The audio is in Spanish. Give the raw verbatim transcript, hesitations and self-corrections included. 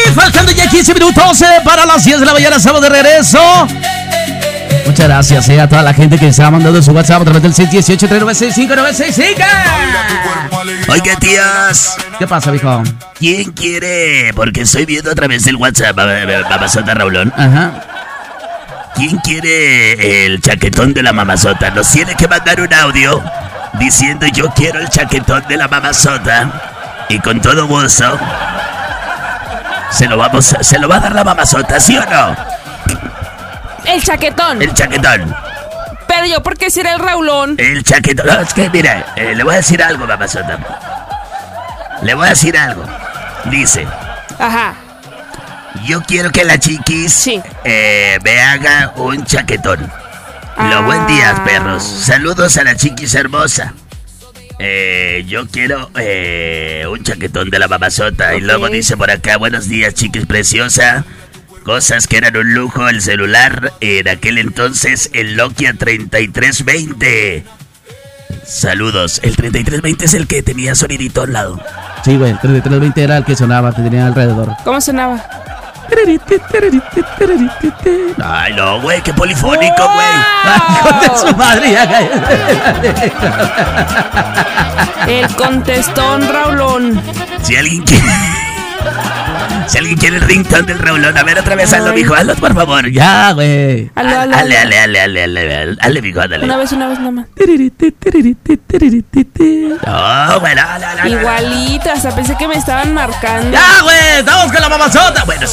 faltando ya quince minutos eh, para las diez de la mañana. Estamos de regreso. Muchas gracias eh, a toda la gente que se ha mandado su WhatsApp a través del seis uno ocho, tres nueve seis, cinco nueve seis cinco. Oiga, tías. ¿Qué pasa, mijo? ¿Quién quiere? Porque estoy viendo a través del WhatsApp, mamazota Raulón. Ajá. ¿Quién quiere el chaquetón de la mamazota? Nos tiene que mandar un audio diciendo yo quiero el chaquetón de la mamazota. Y con todo gusto se lo vamos, se lo va a dar la mamazota, ¿sí o no? El chaquetón. El chaquetón. Pero yo, ¿por qué será el Raulón? El chaquetón. No, es que mira, eh, le voy a decir algo, mamazota. Le voy a decir algo. Dice. Ajá. Yo quiero que la chiquis sí. eh, me haga un chaquetón. Ah. Lo buen día, perros. Saludos a la chiquis hermosa. Eh, yo quiero eh, un chaquetón de la mamazota. Okay. Y luego dice por acá, buenos días, chiquis preciosa. Cosas que eran un lujo, el celular, en aquel entonces el Nokia treinta y tres veinte. Saludos, el treinta y tres veinte es el que tenía sonidito al lado. Sí, güey, el treinta y tres veinte era el que sonaba, que tenía alrededor. ¿Cómo sonaba? Ay, no, güey, qué polifónico, güey. ¡Wow! Con de su madre. El contestón, Raulón. Si alguien quiere... Si alguien quiere el ringtone del Raulón, a ver otra vez, hazlo, mijo, hazlo, por favor. Ya, güey. Hazlo, hazlo, Ale, ale, ale, ale, ale, ale, mijo, dale. Una vez, una vez, nada más. No, güey, no, no, no. Igualito, hasta pensé que me estaban marcando. Ya, güey, estamos con la mamazota. Bueno,